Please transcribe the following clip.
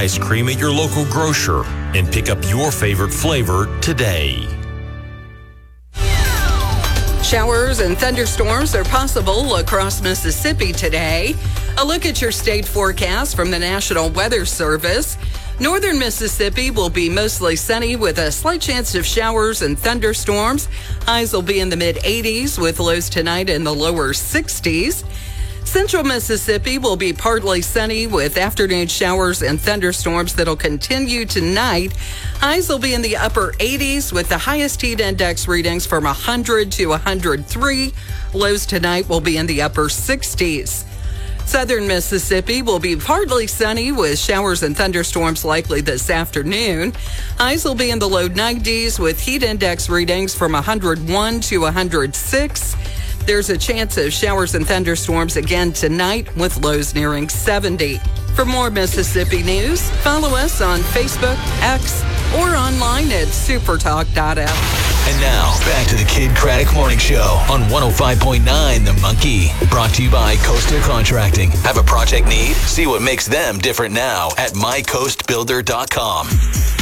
ice cream at your local grocer and pick up your favorite flavor today. Showers and thunderstorms are possible across Mississippi today. A look at your state forecast from the National Weather Service. Northern Mississippi will be mostly sunny with a slight chance of showers and thunderstorms. Highs will be in the mid-80s with lows tonight in the lower 60s. Central Mississippi will be partly sunny with afternoon showers and thunderstorms that'll continue tonight. Highs will be in the upper 80s with the highest heat index readings from 100 to 103. Lows tonight will be in the upper 60s. Southern Mississippi will be partly sunny with showers and thunderstorms likely this afternoon. Highs will be in the low 90s with heat index readings from 101 to 106. There's a chance of showers and thunderstorms again tonight with lows nearing 70. For more Mississippi news, follow us on Facebook, X, or online at supertalk.f. And now, back to the Kid Craddock Morning Show on 105.9 The Monkey. Brought to you by Coastal Contracting. Have a project need? See what makes them different now at mycoastbuilder.com.